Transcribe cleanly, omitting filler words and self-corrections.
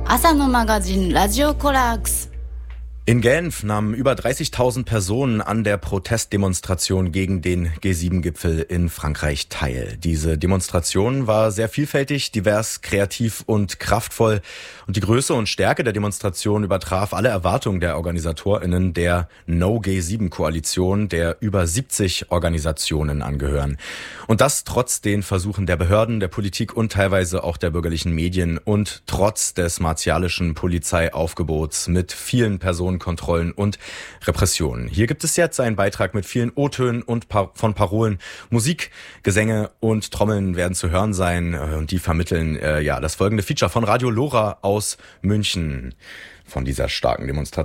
朝のマガジンラジオコラークス。 In Genf nahmen über 30.000 Personen an der Protestdemonstration gegen den G7-Gipfel in Frankreich teil. Diese Demonstration war sehr vielfältig, divers, kreativ und kraftvoll. Und die Größe und Stärke der Demonstration übertraf alle Erwartungen der OrganisatorInnen der No-G7-Koalition, der über 70 Organisationen angehören. Und das trotz den Versuchen der Behörden, der Politik und teilweise auch der bürgerlichen Medien und trotz des martialischen Polizeiaufgebots mit vielen Personenkontrollen und Repressionen. Hier gibt es jetzt einen Beitrag mit vielen O-Tönen und von Parolen. Musik, Gesänge und Trommeln werden zu hören sein und die vermitteln das folgende Feature von Radio Lora aus München von dieser starken Demonstration.